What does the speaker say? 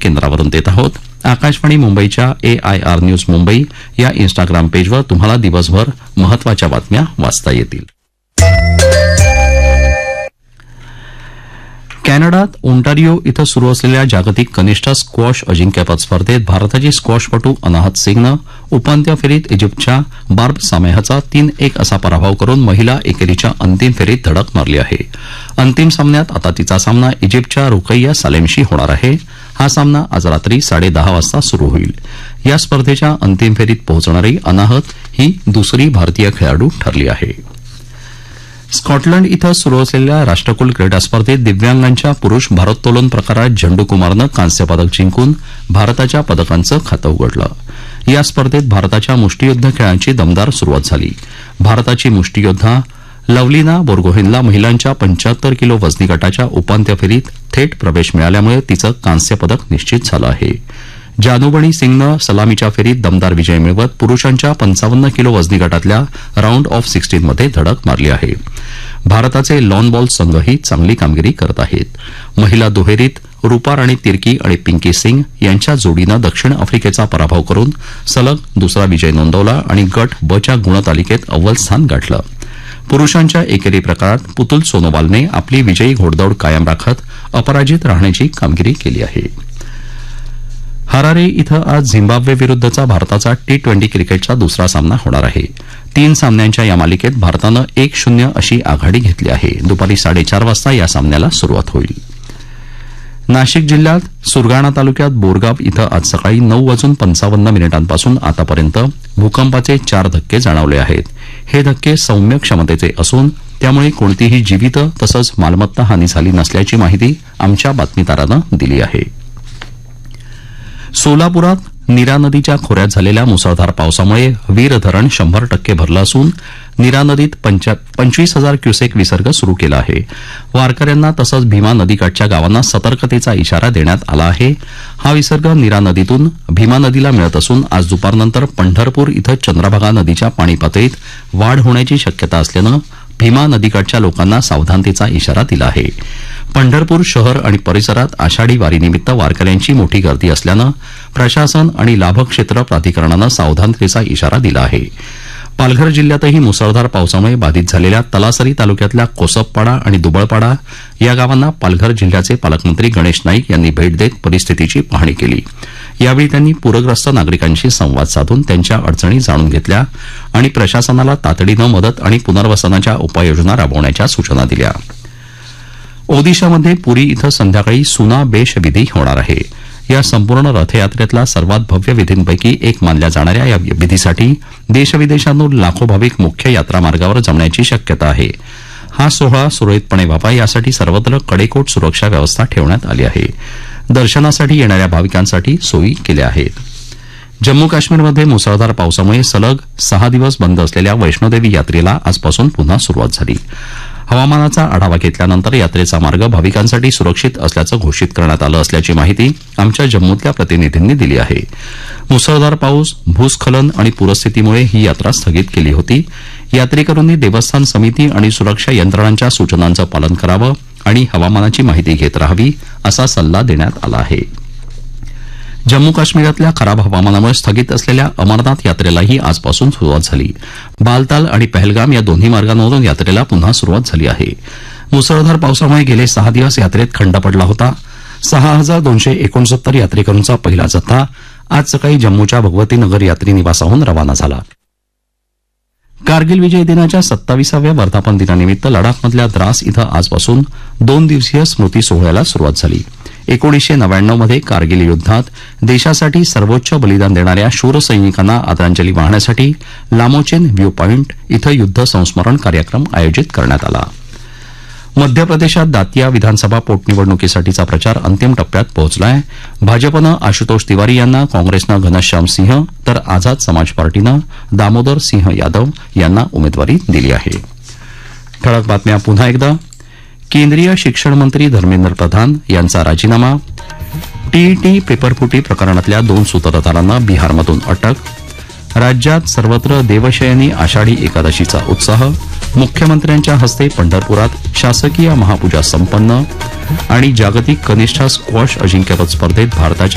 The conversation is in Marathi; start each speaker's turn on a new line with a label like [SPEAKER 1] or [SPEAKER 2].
[SPEAKER 1] केंद्रावरून देत आहोत. आकाशवाणी मुंबईच्या AIR न्यूज मुंबई या इन्स्टाग्राम पेजवर तुम्हाला दिवसभर महत्वाच्या बातम्या वाचता येतील. कॅनडात ओंटारिओ इथं सुरू असलेल्या जागतिक कनिष्ठ स्क्वॉश अजिंक्यपद स्पर्धेत भारताची स्क्वॉशपटू अनाहत सिंगनं उपांत्य फेरीत इजिप्तच्या बार्ब सामेहचा 3-1 असा पराभव करून महिला एकेरीच्या अंतिम फेरीत धडक मारली आहे. अंतिम सामन्यात आता तिचा सामना इजिप्तच्या रुकैया सालेमशी होणार आहे. हा सामना आज रात्री 10:30 वाजता सुरू होईल. या स्पर्धेच्या अंतिम फेरीत पोहोचणारी अनाहत ही दुसरी भारतीय खेळाडू ठरली आहे. स्कॉटलंड इथं सुरू असलेल्या राष्ट्रकुल क्रीडा स्पर्धेत दिव्यांगांच्या पुरुष भारोत्तोलन प्रकारात झंडू कुमारनं कांस्य पदक जिंकून भारताच्या पदकांचं खातं उघडलं. या स्पर्धेत भारताच्या मुष्टियुद्ध खेळांची दमदार सुरुवात झाली. भारताची मुष्टियोद्धा लवलिना बोर्गोहेनला महिलांच्या 75 किलो वजनी गटाच्या उपांत्य फेरीत थेट प्रवेश मिळाल्यामुळे तिचं कांस्य पदक निश्चित झालं आहे. जानूबणी सिंगनं सलामीच्या फेरीत दमदार विजय मिळवत पुरुषांच्या 55 किलो वजनी गटातल्या राऊंड ऑफ 16 मध्ये धडक मारली आहे. भारताचे लॉन बॉल संघही चांगली कामगिरी करत आहेत. महिला दुहेरीत रुपा राणी तिर्की आणि पिंकी सिंग यांच्या जोडीनं दक्षिण आफ्रिकेचा पराभव करून सलग दुसरा विजय नोंदवला आणि गट ब च्या गुणतालिकेत अव्वल स्थान गाठलं. पुरुषांच्या एकेरी प्रकारात पुतुल सोनोवालने आपली विजयी घोडदौड कायम राखत अपराजित राहण्याची कामगिरी केली आहे. हरारे इथं आज झिम्बाब्वे विरुद्धचा भारताचा T20 क्रिकेटचा दुसरा सामना होणार आहे. 3 सामन्यांच्या या मालिकेत भारतानं 1-0 अशी आघाडी घेतली आहे. दुपारी 4:30 वाजता या सामन्याला सुरुवात होईल. नाशिक जिल्ह्यात सुरगाणा तालुक्यात बोरगाव इथं आज सकाळी 9:55 आतापर्यंत भूकंपाचे 4 धक्के जाणवले आहेत. हे धक्के सौम्य क्षमतेचे असून त्यामुळे कोणतीही जीवित तसंच मालमत्ता हानी झाली नसल्याची माहिती आमच्या बातमीदारानं दिली आहे. सोलापुरात नीरा नदीच्या खोऱ्यात झालेल्या मुसळधार पावसामुळे वीर धरण 100% भरलं असून नीरा नदीत 25,000 क्युसेक विसर्ग सुरू केला आहे. वारकऱ्यांना तसंच भीमा नदीकाठच्या गावांना सतर्कतेचा इशारा देण्यात आला आहे. हा विसर्ग नीरा नदीतून भीमा नदीला मिळत असून आज दुपारनंतर पंढरपूर इथं चंद्रभागा नदीच्या पाणी पातळीत वाढ होण्याची शक्यता असल्यानं भीमा नदीकाठच्या लोकांना सावधानतेचा इशारा दिला आहे. पंढरपूर शहर आणि परिसरात आषाढी वारीनिमित्त वारकऱ्यांची मोठी गर्दी असल्यानं प्रशासन आणि लाभक्षेत्र प्राधिकरणानं सावधानतेचा इशारा दिला आहे. पालघर जिल्ह्यातही मुसळधार पावसामुळे बाधित झालेल्या तलासरी तालुक्यातल्या कोसपपाडा आणि दुबळपाडा या गावांना पालघर जिल्ह्याचे पालकमंत्री गणेश नाईक यांनी भेट देत परिस्थितीची पाहणी केली. यावेळी त्यांनी पूरग्रस्त नागरिकांशी संवाद साधून त्यांच्या अडचणी जाणून घेतल्या आणि प्रशासनाला तातडीनं मदत आणि पुनर्वसनाच्या उपाययोजना राबवण्याच्या सूचना दिल्या. ओदिशामध्ये पुरी इथं संध्याकाळी सुना बेश विधी होणार आहे. या संपूर्ण रथयात्रेतला सर्वात भव्य विधींपैकी एक मानल्या जाणाऱ्या या विधीसाठी देशविदेशातून लाखो भाविक मुख्य यात्रामार्गावर जमण्याची शक्यता आहे. हा सोहळा सुरळीतपणे व्हावा यासाठी सर्वत्र कडेकोट सुरक्षा व्यवस्था ठेवण्यात आली आहे. दर्शनासाठी येणाऱ्या भाविकांसाठी सोयी केल्या आहेत. जम्मू काश्मीरमध्ये मुसळधार पावसामुळे सलग 6 दिवस बंद असलेल्या वैष्णोदेवी यात्रेला आजपासून पुन्हा सुरुवात झाली. हवामानाचा आढावा घेतल्यानंतर यात्रेचा मार्ग भाविकांसाठी सुरक्षित असल्याचं घोषित करण्यात आलं असल्याची माहिती आमच्या जम्मूतल्या प्रतिनिधींनी दिली आहे. मुसळधार पाऊस, भूस्खलन आणि पूरस्थितीमुळे ही यात्रा स्थगित केली होती. यात्रेकरूंनी देवस्थान समिती आणि सुरक्षा यंत्रणांच्या सूचनांचं पालन करावं आणि हवामानाची माहिती घेत राहावी असा सल्ला देण्यात आला आहे. जम्मू काश्मीरातल्या खराब हवामानामुळे स्थगित असलेल्या अमरनाथ यात्रेलाही आजपासून सुरुवात झाली. बालताल आणि पहलगाम या दोन्ही मार्गांवरून यात्रेला पुन्हा सुरुवात झाली आहे. मुसळधार पावसामुळे गेले 6 दिवस यात्रेत खंड पडला होता. 6,269 यात्रेकरूंचा पहिला जत्था आज सकाळी जम्मूच्या भगवती नगर यात्री निवासाहून रवाना झाला. कारगिल विजय दिनाच्या 27व्या वर्धापन दिनानिमित्त लडाखमधल्या द्रास इथं आजपासून 2 दिवसीय स्मृती सोहळ्याला सुरुवात झाली. 1999 मध्ये कारगिल युद्धात देशासाठी सर्वोच्च बलिदान देणाऱ्या शूर सैनिकांना आदरांजली वाहण्यासाठी लामोचेन व्ह्यू पॉइंट इथं युद्ध संस्मरण कार्यक्रम आयोजित करण्यात आला. मध्य प्रदेशात दातिया विधानसभा पोटनिवडणुकीसाठीचा प्रचार अंतिम टप्प्यात पोहोचलाय. भाजपनं आशुतोष तिवारी यांना, काँग्रेसनं घनश्याम सिंह तर आझाद समाज पार्टीनं दामोदर सिंह यादव यांना उमेदवारी दिली आहे. ठळक बातम्या पुन्हा एकदा. केंद्रीय शिक्षण मंत्री धर्मेंद्र प्रधान यांचा राजीनामा. टीईटी पेपरफुटी प्रकरणातल्या 2 सूत्रधारांना बिहारमधून अटक. राज्यात सर्वत्र देवशयनी आषाढी एकादशीचा उत्साह. मुख्यमंत्र्यांच्या हस्ते पंढरपुरात शासकीय महापूजा संपन्न. आणि जागतिक कनिष्ठ स्क्वॉश अजिंक्यपद स्पर्धेत भारताच्या